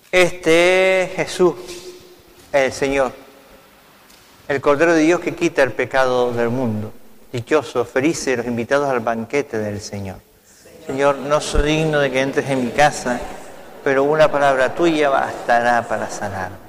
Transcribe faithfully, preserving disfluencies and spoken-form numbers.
Este es Jesús, el Señor, el Cordero de Dios que quita el pecado del mundo. Dichosos, felices los invitados al banquete del Señor. Señor, no soy digno de que entres en mi casa, pero una palabra tuya bastará para sanarme.